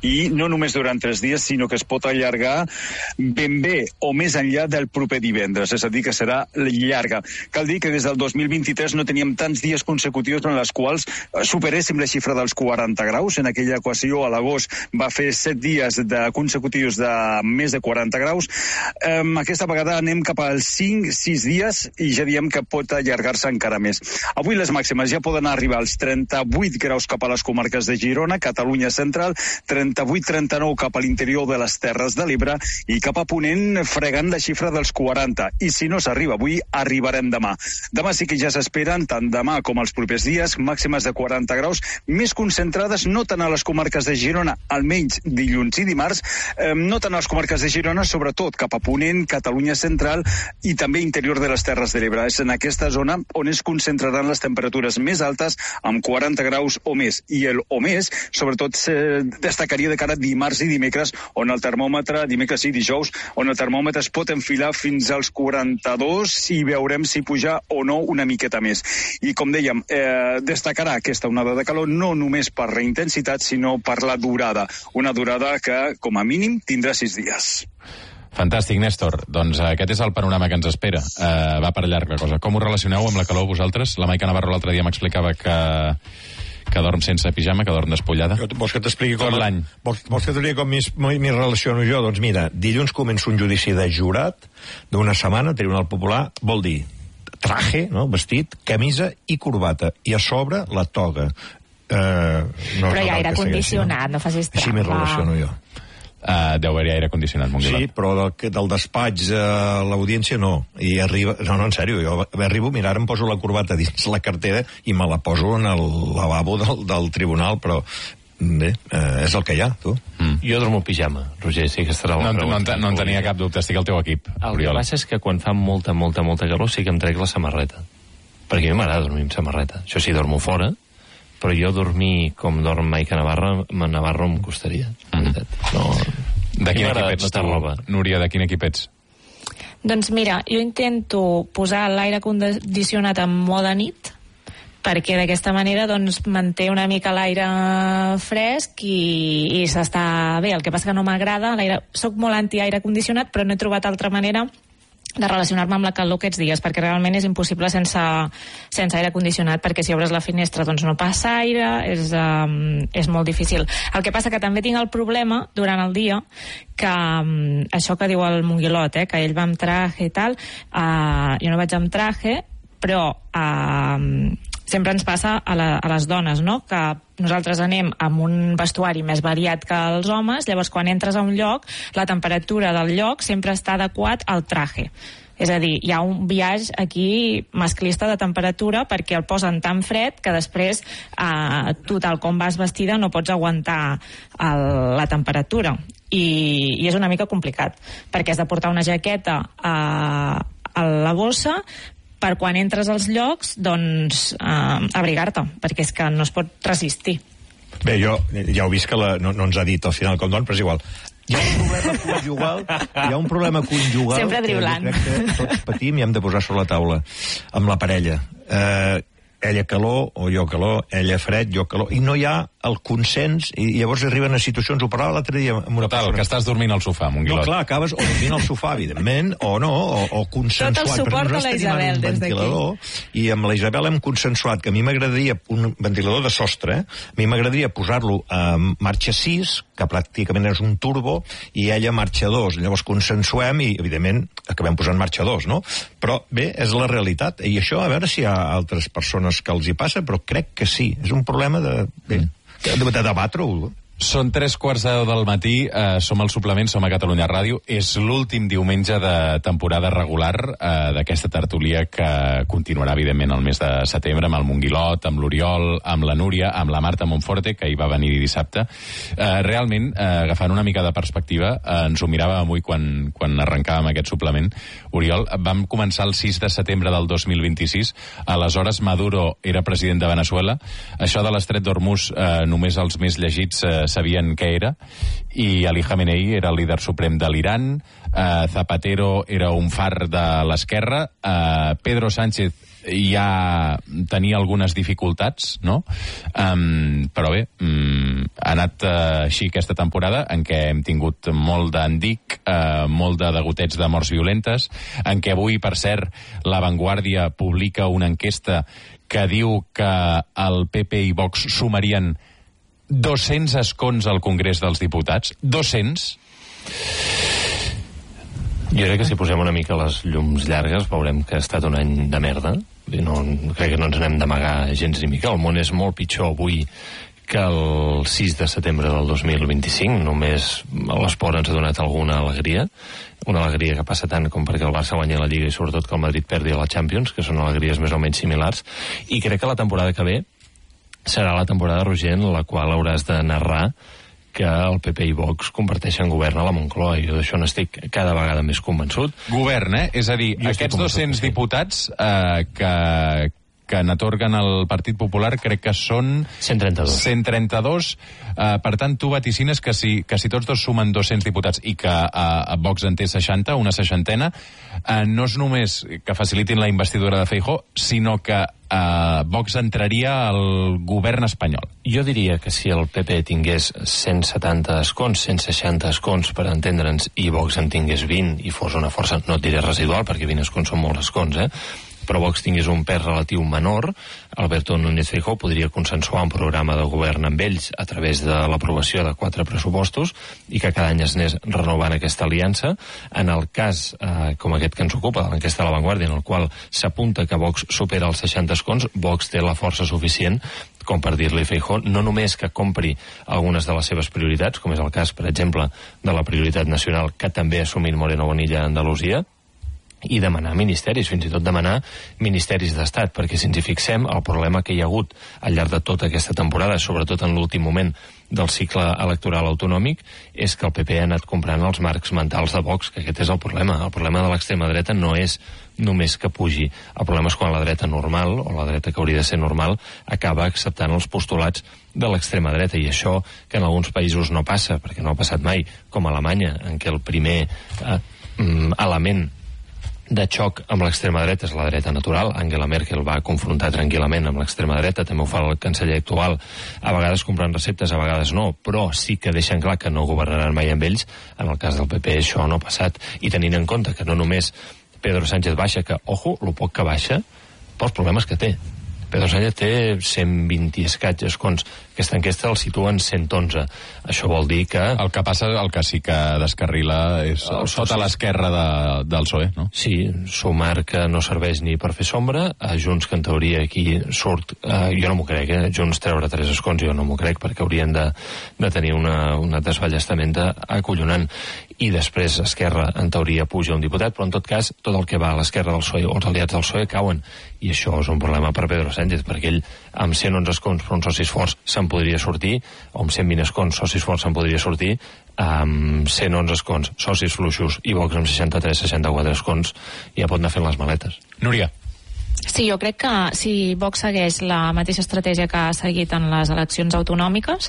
i no només durant 3 dies, sinó que es pot allargar ben bé o més enllà del proper divendres, és a dir, que serà llarga. Cal dir que des del 2023 no teníem tants dies consecutius en els quals superéssim la xifra dels 40 graus. En aquella equació, a l'agost, va fer 7 dies consecutius de més de 40 graus. Aquesta vegada anem cap als 5-6 dies i ja diem que pot allargar-se encara més. Avui les màximes ja poden arribar als 38 graus cap a les comarques de Girona, Catalunya central, 38-39 cap a l'interior de les Terres de l'Ebre i cap a Ponent fregant la xifra dels 40. I si no s'arriba avui, arribarem demà. Demà sí que ja s'esperen, tant demà com els propers dies, màximes de 40 graus, més concentrades no tant a les comarques de Girona, almenys dilluns i dimarts, no tant a les comarques de Girona, sobretot cap a Ponent, Catalunya central i també interior de les Terres de l'Ebre. És en aquesta zona on es concentraran les temperatures més altes, amb 40 graus o més. I el o més, sobretot, destacaria de cara a dimarts i dimecres, on el termòmetre, dimecres i dijous, on el termòmetre es pot enfilar fins als 42 i veurem si puja o no una miqueta més. I com dèiem, destacarà aquesta onada de calor no només per la intensitat, sinó per la durada. Una durada que, com a mínim, tindrà 6 dies. Fantàstic, Néstor. Doncs aquest és el panorama que ens espera. Va per llarg la cosa. Com ho relacioneu amb la calor vosaltres? La Maica Navarro l'altre dia m'explicava que dorm sense pijama, que dorm despullada. Vols que t'expliqui com... Tot l'any. Vols que t'expliqui com m'hi relaciono jo? Doncs mira, dilluns comença un judici de jurat d'una setmana, Tribunal Popular, vol dir traje, no? Vestit, camisa i corbata, i a sobre la toga. Però hi ha aire condicionat, no facis trampa. Així m'hi relaciono jo. Deu haver aire condicionat, Montguilat. Sí, però del despatx a l'audiència no. I arriba... No, en sèrio, jo arribo, mira, ara em poso la corbata dins la cartera i me la poso en el lavabo del tribunal, però bé, és el que hi ha, tu. Jo dormo en pijama, Roger, sí que estarà la pregunta. No en tenia cap dubte, estic al teu equip. El que passa és que quan fa molta calor sí que em trec la samarreta. Perquè a mi m'agrada dormir amb samarreta. Això sí, dormo fora, però jo dormir com dorm Maica Navarro em costaria, en veritat. De quin equip ets tu, Núria? De quin equip ets? Doncs mira, jo intento posar l'aire condicionat en mode nit, perquè d'aquesta manera doncs manté una mica l'aire fresc i s'està bé. El que passa que no m'agrada l'aire. Soc molt anti-aire condicionat, però no he trobat altra manera de relacionar-me amb la calor aquests dies, perquè realment és impossible sense aire condicionat, perquè si obres la finestra doncs no passa aire, és molt difícil. El que passa que també tinc el problema durant el dia que això que diu el Monguilot, que ell va amb traje i tal, jo no vaig amb traje, però sempre ens passa a les dones, no? Que nosaltres anem amb un vestuari més variat que els homes, llavors quan entres a un lloc, la temperatura del lloc sempre està adequat al traje. És a dir, hi ha un biaix aquí masclista de temperatura perquè el posen tan fred que després tu tal com vas vestida no pots aguantar la temperatura. I és una mica complicat, perquè has de portar una jaqueta a la bossa per quan entres als llocs, doncs, abrigar-te, perquè és que no es pot resistir. Bé, jo ja ho vist que no ens ha dit al final com dorm, però és igual. Hi ha un problema conjugal sempre driulant, que crec que tots patim i hem de posar sobre la taula amb la parella. Ella calor o jo calor, ella fred, jo calor, i no hi ha el consens, i llavors arriben a situacions, ho parlava l'altre dia amb una persona. Que estàs dormint al sofà, Monguilot. No, clar, acabes o dormint al sofà, evidentment, o no, o consensuat. Tot el suport de la Isabel des d'aquí. I amb la Isabel hem consensuat que a mi m'agradaria un ventilador de sostre, a mi m'agradaria posar-lo a marxa 6, que pràcticament és un turbo, i ella marxa 2. Llavors consensuem i, evidentment, acabem posant marxa 2, no? Però, bé, és la realitat. I això, a veure si hi ha altres persones que els hi passa, però crec que sí. És un problema de debatre-ho. Són 3:15 del matí, som al Suplement, som a Catalunya Ràdio. És l'últim diumenge de temporada regular d'aquesta tertúlia que continuarà, evidentment, el mes de setembre, amb el Monguilot, amb l'Oriol, amb la Núria, amb la Marta Monforte, que hi va venir dissabte. Realment, agafant una mica de perspectiva, ens ho miràvem avui quan arrencàvem aquest suplement. Oriol, vam començar el 6 de setembre del 2026. Aleshores, Maduro era president de Venezuela. Això de l'Estret d'Hormuz, només els més llegits sabien què era, i Ali Khamenei era el líder suprem de l'Iran, Zapatero era un far de l'esquerra, Pedro Sánchez ja tenia algunes dificultats, no? Però bé, ha anat així aquesta temporada, en què hem tingut molt d'endic, molt de degotets de morts violentes, en què avui, per cert, La Vanguardia publica una enquesta que diu que el PP i Vox sumarien 200 escons al Congrés dels Diputats. 200. Jo crec que si posem una mica les llums llargues veurem que ha estat un any de merda. Crec que no ens n'hem d'amagar gens ni mica. El món és molt pitjor avui que el 6 de setembre del 2025. Només l'esport ens ha donat alguna alegria. Una alegria que passa tant com perquè el Barça guanyi la Lliga i sobretot que el Madrid perdi a la Champions, que són alegries més o menys similars. I crec que la temporada que ve serà la temporada, Roger, en la qual hauràs de narrar que el PP i Vox comparteixen govern a la Moncloa, i jo d'això n'estic cada vegada més convençut. Govern, És a dir, aquests 200 diputats que n'atorguen al Partit Popular crec que són 132. Per tant, tu vaticines que si tots dos sumen 200 diputats i que Vox en té 60, una seixantena, no és només que facilitin la investidura de Feijóo, sinó que Vox entraria al govern espanyol. Jo diria que si el PP tingués 170 escons, 160 escons, per entendre'ns, i Vox en tingués 20 i fos una força, no et diré residual, perquè 20 escons són molts escons, però Vox tingués un pes relatiu menor, Alberto Núñez Feijóo podria consensuar un programa de govern amb ells a través de l'aprovació de 4 pressupostos i que cada any es anés renovant aquesta aliança. En el cas, com aquest que ens ocupa, de l'enquesta de La Vanguardia, en el qual s'apunta que Vox supera els 60 escons, Vox té la força suficient com per dir-li a Feijóo no només que compri algunes de les seves prioritats, com és el cas, per exemple, de la prioritat nacional que també ha assumit Moreno Bonilla a Andalusia, i demanar ministeris, fins i tot demanar ministeris d'estat, perquè si ens hi fixem, el problema que hi ha hagut al llarg de tota aquesta temporada, sobretot en l'últim moment del cicle electoral autonòmic, és que el PP ha anat comprant els marcs mentals de Vox, que aquest és el problema. El problema de l'extrema dreta no és només que pugi. El problema és quan la dreta normal, o la dreta que hauria de ser normal, acaba acceptant els postulats de l'extrema dreta, i això que en alguns països no passa, perquè no ha passat mai, com a Alemanya, en què el primer element de xoc amb l'extrema dreta és la dreta natural. Angela Merkel va confrontar tranquil·lament amb l'extrema dreta, també ho fa el canceller actual, a vegades comprant receptes, a vegades no, però sí que deixen clar que no governaran mai amb ells. En el cas del PP això no ha passat, i tenint en compte que no només Pedro Sánchez baixa, que, ojo, lo poc que baixa, pels problemes que té. Pedro Sánchez té 120 i escaig escons. Aquesta enquesta el situa en 111. Això vol dir que... El que passa, el que sí que descarrila és sota l'esquerra del PSOE, no? Sí, sumar que no serveix ni per fer sombra, a Junts, que en teoria aquí surt... jo no m'ho crec, Junts treure 3 escons, jo no m'ho crec, perquè haurien de tenir una desballestament acollonant. I després Esquerra, en teoria, puja un diputat, però en tot cas, tot el que va a l'esquerra del PSOE o els aliats del PSOE cauen. I això és un problema per Pedro Sánchez, perquè ell, amb 111 escons per uns socis forts, se'n podria sortir, o amb 120 escons, socis forts se'n podria sortir, amb 111 escons, socis fluixos, i Vox amb 63-64 escons, ja pot anar fent les maletes. Núria. Sí, jo crec que si Vox segueix la mateixa estratègia que ha seguit en les eleccions autonòmiques,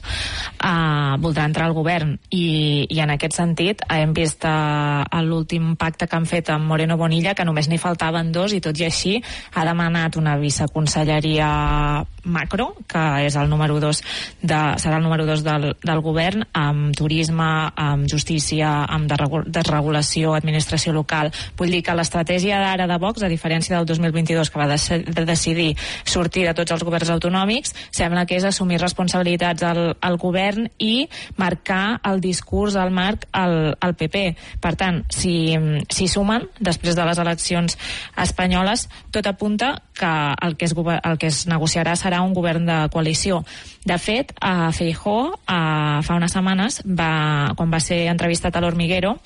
voldrà entrar al govern, i en aquest sentit hem vist l'últim pacte que han fet amb Moreno Bonilla, que només n'hi faltaven 2, i tot i així ha demanat una viceconselleria macro, que és el número 2 serà el número 2 del govern, amb turisme, amb justícia, amb desregulació, administració local. Vull dir que l'estratègia d'ara de Vox, a diferència del 2022, que va decidir sortir de tots els governs autonòmics, sembla que és assumir responsabilitats al govern i marcar el discurs, el marc al PP. Per tant, si sumen després de les eleccions espanyoles, tot apunta que el que es negociarà serà un govern de coalició. De fet, Feijóo fa unes setmanes, quan va ser entrevistat a l'Hormiguero,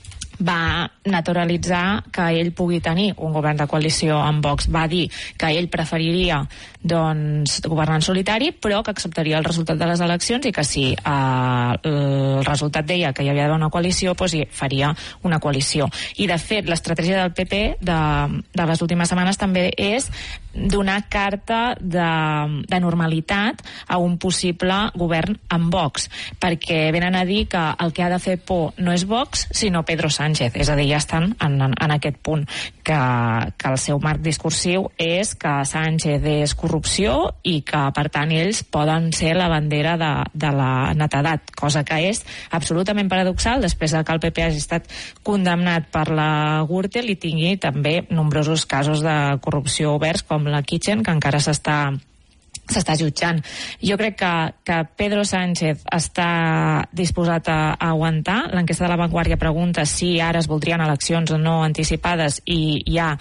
va naturalitzar que ell pugui tenir un govern de coalició amb Vox. Va dir que ell preferiria governar en solitari, però que acceptaria el resultat de les eleccions, i que si el el resultat deia que hi havia d'haver una coalició, doncs faria una coalició. I, de fet, l'estratègia del PP de les últimes setmanes també és donar carta de normalitat a un possible govern amb Vox, perquè venen a dir que el que ha de fer por no és Vox, sinó Pedro Sánchez. És a dir, ja estan en aquest punt, que el seu marc discursiu és que Sánchez és corrupció i que, per tant, ells poden ser la bandera de la netedat, cosa que és absolutament paradoxal després que el PP hagi estat condemnat per la Gürtel i tingui també nombrosos casos de corrupció oberts, com la Kitchen, que encara s'està jutjant. Jo crec que Pedro Sánchez està disposat a aguantar. L'enquesta de La Vanguardia pregunta si ara es voldrien eleccions o no anticipades, i hi ha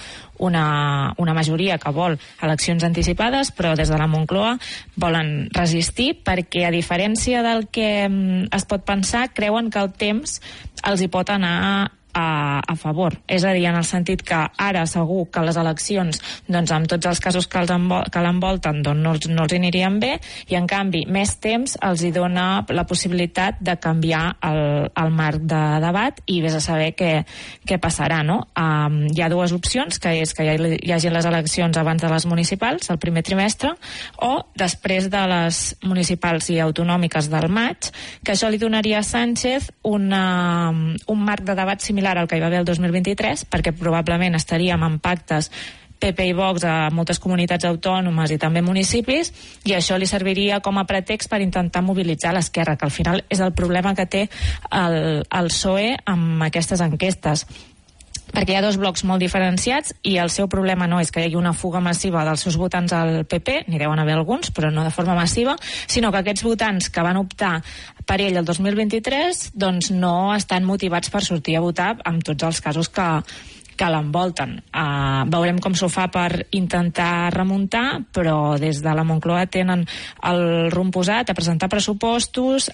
una majoria que vol eleccions anticipades, però des de la Moncloa volen resistir perquè, a diferència del que es pot pensar, creuen que el temps els hi pot anar a favor. És a dir, en el sentit que ara segur que les eleccions, doncs, amb tots els casos que l'envolten, doncs no els anirien bé, i en canvi més temps els hi dona la possibilitat de canviar el marc de debat, i vés a saber què passarà, no? Hi ha dues opcions, que és que hi hagi les eleccions abans de les municipals, el primer trimestre, o després de les municipals i autonòmiques del maig, que això li donaria a Sánchez un marc de debat similar al que hi va haver el 2023, perquè probablement estaríem en pactes PP i Vox a moltes comunitats autònomes i també municipis, i això li serviria com a pretext per intentar mobilitzar l'esquerra, que al final és el problema que té el PSOE amb aquestes enquestes, perquè hi ha dos blocs molt diferenciats, i el seu problema no és que hi hagi una fuga massiva dels seus votants al PP, n'hi deuen haver alguns, però no de forma massiva, sinó que aquests votants que van optar per ell el 2023 doncs no estan motivats per sortir a votar amb tots els casos que l'envolten. Veurem com s'ho fa per intentar remuntar, però des de la Moncloa tenen el rumb posat a presentar pressupostos,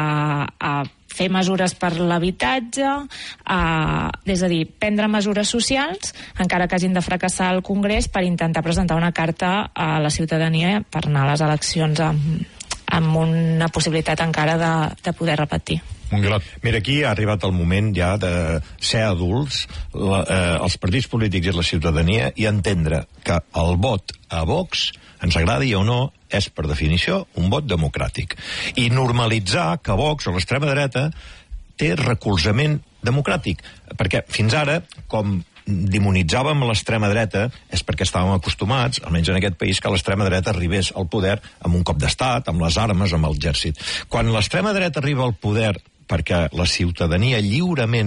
a fer mesures per l'habitatge, és a dir, prendre mesures socials, encara que hagin de fracassar al Congrés, per intentar presentar una carta a la ciutadania per anar a les eleccions amb una possibilitat encara de poder repetir. Mira, aquí ha arribat el moment ja de ser adults, els partits polítics i la ciutadania, i entendre que el vot a Vox, ens agradi o no, és per definició un vot democràtic. I normalitzar que Vox o l'extrema dreta té recolzament democràtic. Perquè fins ara, com demonitzàvem l'extrema dreta, és perquè estàvem acostumats, almenys en aquest país, que l'extrema dreta arribés al poder amb un cop d'estat, amb les armes, amb l'exèrcit. Quan l'extrema dreta arriba al poder perquè la ciutadania lliurement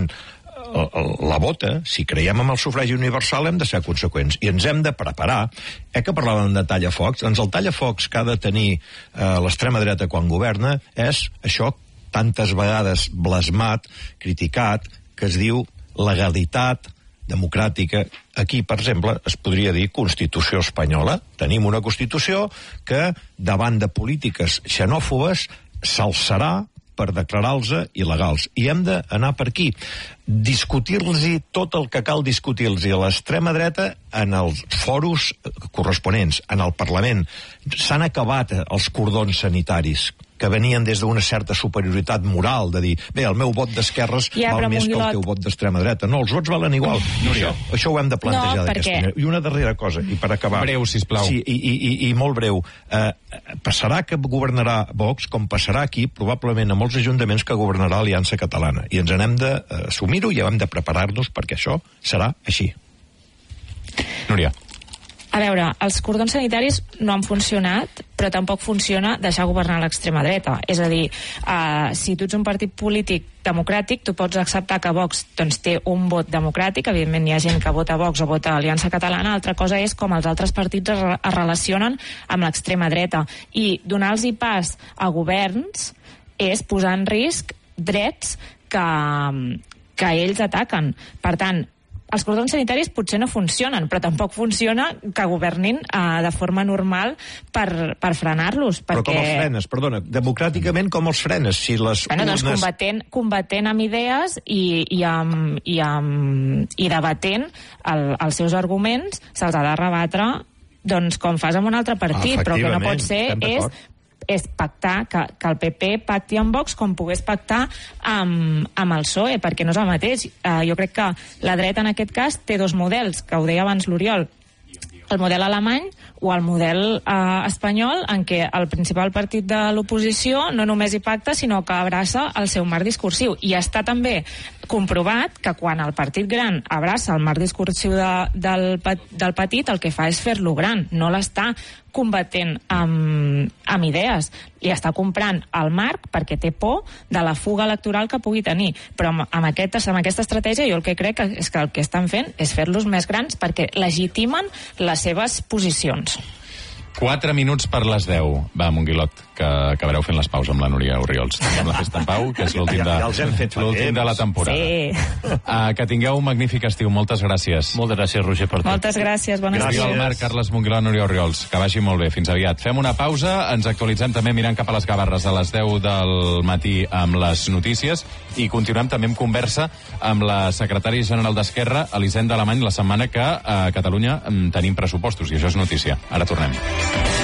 la vota, si creiem en el sufragi universal hem de ser conseqüents i ens hem de preparar. Que parlàvem de tallafocs, doncs el tallafocs que ha de tenir l'extrema dreta quan governa és això tantes vegades blasmat, criticat, que es diu legalitat democràtica. Aquí, per exemple, es podria dir Constitució espanyola. Tenim una Constitució que, davant de polítiques xenòfobes, s'alçarà per declarar-los il·legals. I hem d'anar per aquí. Discutir-los tot el que cal discutir-los a l'extrema dreta en els foros corresponents, en el Parlament. S'han acabat els cordons sanitaris que venien des d'una certa superioritat moral, de dir, bé, el meu vot d'esquerres val més que el teu vot d'extrema dreta. No, els vots valen igual. Això ho hem de plantejar d'aquesta manera. I una darrera cosa, i per acabar... Breu, sisplau. Sí, i molt breu. Passarà que governarà Vox, com passarà aquí, probablement a molts ajuntaments que governarà Aliança Catalana. I ens n'hem d'assumir-ho i hem de preparar-nos perquè això serà així. Núria. A veure, els cordons sanitaris no han funcionat, però tampoc funciona deixar governar l'extrema dreta. És a dir, si tu ets un partit polític democràtic, tu pots acceptar que Vox doncs, té un vot democràtic, evidentment hi ha gent que vota Vox o vota Aliança Catalana, altra cosa és com els altres partits es relacionen amb l'extrema dreta. I donar-los pas a governs és posar en risc drets que ells ataquen. Per tant, els cordons sanitaris potser no funcionen, però tampoc funciona que governin de forma normal per frenar-los. Però com els frenes? Perdona, democràticament com els frenes? Si les urnes... Doncs combatent amb idees i debatent els seus arguments, se'ls ha de rebatre doncs com fas amb un altre partit, però el que no pot ser és pactar, que el PP pacti amb Vox com pogués pactar amb el PSOE, perquè no és el mateix. Jo crec que la dreta en aquest cas té dos models, que ho deia abans l'Oriol, el model alemany o el model espanyol, en què el principal partit de l'oposició no només hi pacta, sinó que abraça el seu marc discursiu. I està també comprovat que quan el partit gran abraça el marc discursiu del petit, el que fa és fer-lo gran, no l'està combatent amb idees. Li està comprant el marc perquè té por de la fuga electoral que pugui tenir. Però amb aquesta estratègia jo el que crec és que el que estan fent és fer-los més grans perquè legitimen les seves posicions. 4 minuts per les 10. Va, Monguilot, que acabareu fent les paus amb la Núria Orriols. Amb la festa en pau, que és l'últim de la temporada. Sí. Que tingueu un magnífic estiu. Moltes gràcies. Moltes gràcies, Roger, per tot. Moltes gràcies, bon estiu. Gràcies al Marc, Carles Monguilot, Núria Orriols. Que vagi molt bé. Fins aviat. Fem una pausa, ens actualitzem també mirant cap a les Gavarres a les 10 del matí amb les notícies i continuem també en conversa amb la secretària general d'Esquerra, Elisenda Alemany, la setmana que a Catalunya tenim pressupostos, i això és notícia. Ara tornem.